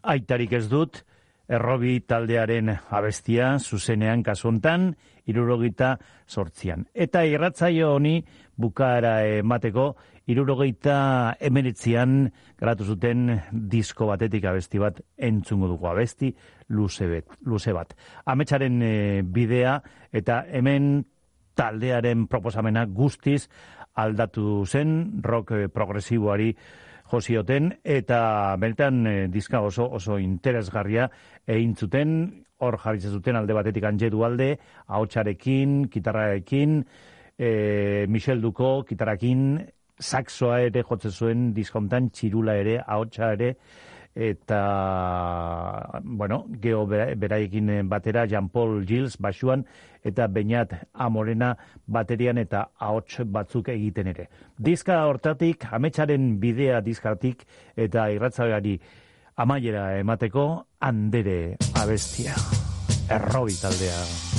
Aitarik ez dut, Errobi taldearen abestia, zuzenean kasu hontan, 78an. Eta irratzaio honi bukaera emateko, 79an garatu zuten disko batetik abesti bat entzungo dugu, abesti luze bat. Ametsaren bidea eta hemen taldearen proposamena guztiz aldatu zen, rock progresiboari jozioten, eta benetan diska oso interesgarria egin zuten, hor jarritzen zuten alde batetik Anje Dualde, ahotsarekin, kitarrarekin, Michel Duko, kitarrakin, saxoa ere jotzen zuen diskontan, txirula ere, ahotsa ere, eta, bueno, geho beraiekin batera, Jean-Paul Gilles basuan, eta Beñat Amorena baterian eta ahots batzuk egiten ere. Diska hortatik, ametsaren bidea diskatik, eta irratzaileari amaiera emateko, Andere abestia, Errobi taldea.